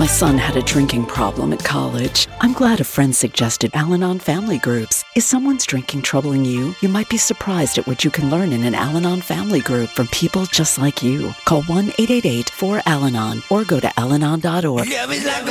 My son had a drinking problem at college. I'm glad a friend suggested Al-Anon Family Groups. Is someone's drinking troubling you? You might be surprised at what you can learn in an Al-Anon Family Group from people just like you. Call 1-888-4-AL-ANON or go to alanon.org.